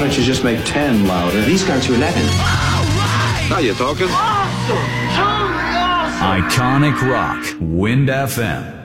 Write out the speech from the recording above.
don't you just make 10 louder? These go to 11. Now you're talking. Iconic Rock, Wind FM.